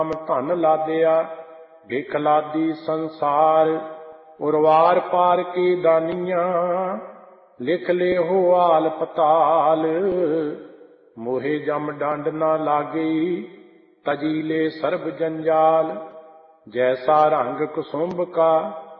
ਧਨ ਲਾਦਿਆ ਭਿਖ ਲਾਦੀ ਸੰਸਾਰ। ਉਰਵਾਰ ਪਾਰ ਕੀ ਦਾਨੀਆਂ ਲਿਖ ਲਿਓ ਆਲ ਪਤਾਲ। ਮੋਹੇ ਜਮ ਡੰਡ ਨਾ ਲਾਗੀ ਤਜੀ ਲੈ ਸਰਬ ਜੰਜਾਲ। ਜੈਸਾ ਰੰਗ ਕੁਸੁੰਭ ਕਾ